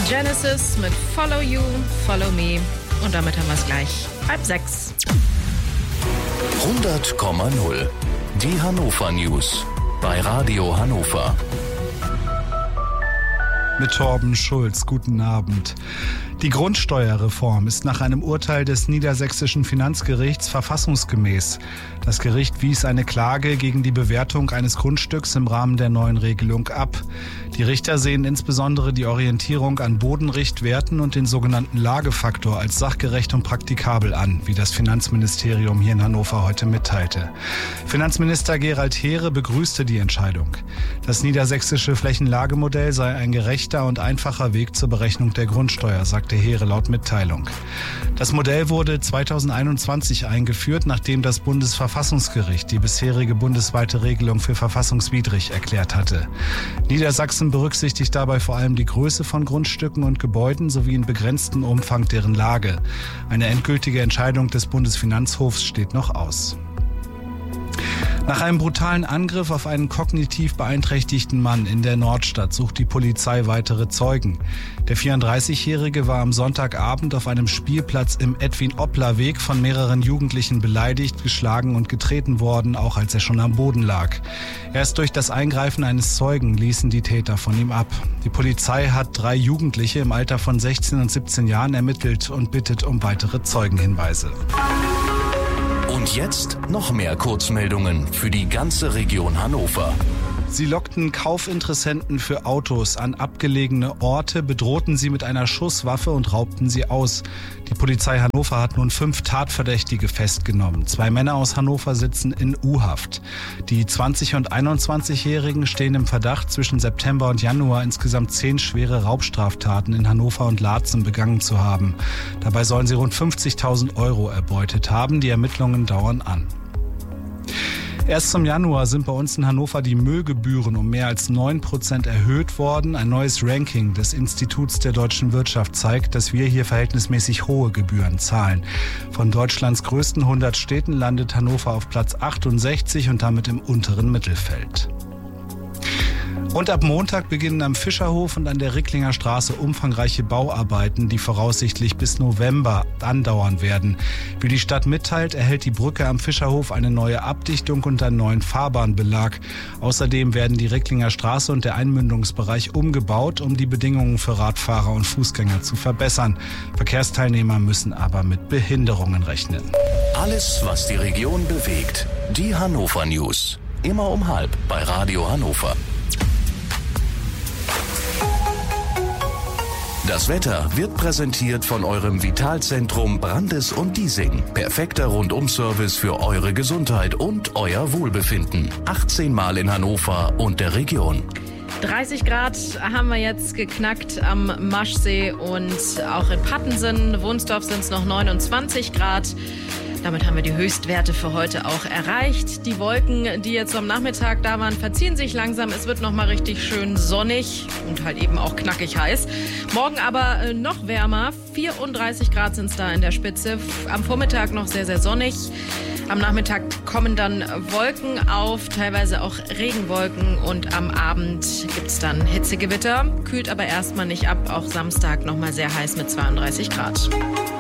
Genesis mit Follow You, Follow Me. Und damit haben wir es gleich 5:30. 100,0. Die Hannover News bei Radio Hannover. Mit Torben Schulz, guten Abend. Die Grundsteuerreform ist nach einem Urteil des Niedersächsischen Finanzgerichts verfassungsgemäß. Das Gericht wies eine Klage gegen die Bewertung eines Grundstücks im Rahmen der neuen Regelung ab. Die Richter sehen insbesondere die Orientierung an Bodenrichtwerten und den sogenannten Lagefaktor als sachgerecht und praktikabel an, wie das Finanzministerium hier in Hannover heute mitteilte. Finanzminister Gerald Heere begrüßte die Entscheidung. Das niedersächsische Flächenlagemodell sei ein gerechter und einfacher Weg zur Berechnung der Grundsteuer, sagte Heere laut Mitteilung. Das Modell wurde 2021 eingeführt, nachdem das Bundesverfassungsgericht die bisherige bundesweite Regelung für verfassungswidrig erklärt hatte. Niedersachsen berücksichtigt dabei vor allem die Größe von Grundstücken und Gebäuden sowie in begrenztem Umfang deren Lage. Eine endgültige Entscheidung des Bundesfinanzhofs steht noch aus. Nach einem brutalen Angriff auf einen kognitiv beeinträchtigten Mann in der Nordstadt sucht die Polizei weitere Zeugen. Der 34-Jährige war am Sonntagabend auf einem Spielplatz im Edwin-Oppler-Weg von mehreren Jugendlichen beleidigt, geschlagen und getreten worden, auch als er schon am Boden lag. Erst durch das Eingreifen eines Zeugen ließen die Täter von ihm ab. Die Polizei hat 3 Jugendliche im Alter von 16 und 17 Jahren ermittelt und bittet um weitere Zeugenhinweise. Und jetzt noch mehr Kurzmeldungen für die ganze Region Hannover. Sie lockten Kaufinteressenten für Autos an abgelegene Orte, bedrohten sie mit einer Schusswaffe und raubten sie aus. Die Polizei Hannover hat nun 5 Tatverdächtige festgenommen. 2 Männer aus Hannover sitzen in U-Haft. Die 20- und 21-Jährigen stehen im Verdacht, zwischen September und Januar insgesamt 10 schwere Raubstraftaten in Hannover und Laatzen begangen zu haben. Dabei sollen sie rund 50.000 € erbeutet haben. Die Ermittlungen dauern an. Erst zum Januar sind bei uns in Hannover die Müllgebühren um mehr als 9% erhöht worden. Ein neues Ranking des Instituts der deutschen Wirtschaft zeigt, dass wir hier verhältnismäßig hohe Gebühren zahlen. Von Deutschlands größten 100 Städten landet Hannover auf Platz 68 und damit im unteren Mittelfeld. Und ab Montag beginnen am Fischerhof und an der Ricklinger Straße umfangreiche Bauarbeiten, die voraussichtlich bis November andauern werden. Wie die Stadt mitteilt, erhält die Brücke am Fischerhof eine neue Abdichtung und einen neuen Fahrbahnbelag. Außerdem werden die Ricklinger Straße und der Einmündungsbereich umgebaut, um die Bedingungen für Radfahrer und Fußgänger zu verbessern. Verkehrsteilnehmer müssen aber mit Behinderungen rechnen. Alles, was die Region bewegt. Die Hannover News. Immer um 12:30 bei Radio Hannover. Das Wetter wird präsentiert von eurem Vitalzentrum Brandes und Diesing. Perfekter Rundum-Service für eure Gesundheit und euer Wohlbefinden. 18 Mal in Hannover und der Region. 30 Grad haben wir jetzt geknackt am Maschsee und auch in Pattensen, Wunsdorf sind es noch 29 Grad. Damit haben wir die Höchstwerte für heute auch erreicht. Die Wolken, die jetzt am Nachmittag da waren, verziehen sich langsam. Es wird noch mal richtig schön sonnig und halt eben auch knackig heiß. Morgen aber noch wärmer. 34 Grad sind es da in der Spitze. Am Vormittag noch sehr, sehr sonnig. Am Nachmittag kommen dann Wolken auf, teilweise auch Regenwolken. Und am Abend gibt es dann Hitzegewitter. Kühlt aber erstmal nicht ab. Auch Samstag noch mal sehr heiß mit 32 Grad.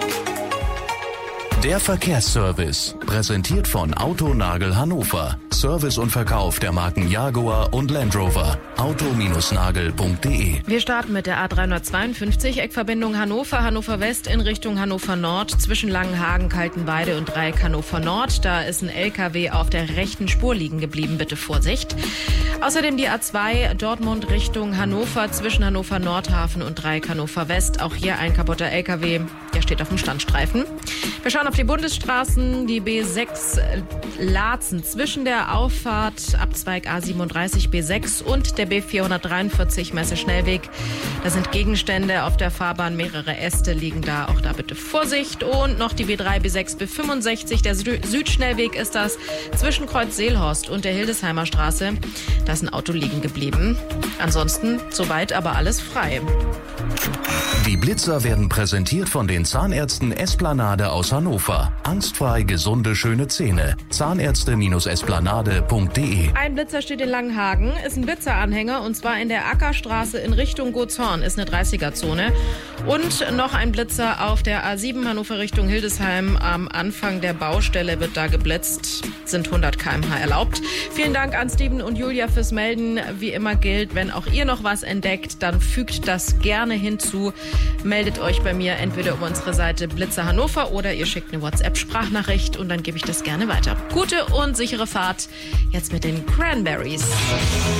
Der Verkehrsservice, präsentiert von Autonagel Hannover. Service und Verkauf der Marken Jaguar und Land Rover. auto-nagel.de. Wir starten mit der A352, Eckverbindung Hannover, Hannover West in Richtung Hannover Nord, zwischen Langenhagen, Kaltenweide und Dreieck Hannover Nord. Da ist ein LKW auf der rechten Spur liegen geblieben, bitte Vorsicht. Außerdem die A2 Dortmund Richtung Hannover, zwischen Hannover Nordhafen und Dreieck Hannover West. Auch hier ein kaputter LKW, der steht auf dem Standstreifen. Wir schauen auf die Bundesstraßen, die B6 Laatzen zwischen der Auffahrt Abzweig A37 B6 und der B443 Messe-Schnellweg. Da sind Gegenstände auf der Fahrbahn, mehrere Äste liegen da, auch da bitte Vorsicht. Und noch die B3 B6 B65, der Südschnellweg ist das, zwischen Kreuz Seelhorst und der Hildesheimer Straße. Da ist ein Auto liegen geblieben. Ansonsten soweit aber alles frei. Die Blitzer werden präsentiert von den Zahnärzten Esplanade aus Hannover. Angstfrei gesunde, schöne Zähne. Zahnärzte-esplanade.de. Ein Blitzer steht in Langenhagen, ist ein Blitzeranhänger und zwar in der Ackerstraße in Richtung Gotshorn, ist eine 30er-Zone. Und noch ein Blitzer auf der A7 Hannover Richtung Hildesheim. Am Anfang der Baustelle wird da geblitzt, sind 100 km/h erlaubt. Vielen Dank an Steven und Julia fürs Melden. Wie immer gilt, wenn auch ihr noch was entdeckt, dann fügt das gerne hinzu. Meldet euch bei mir entweder über unsere Seite Blitzer Hannover oder ihr schickt eine WhatsApp-Sprachnachricht und dann gebe ich das gerne weiter. Gute und sichere Fahrt jetzt mit den Cranberries.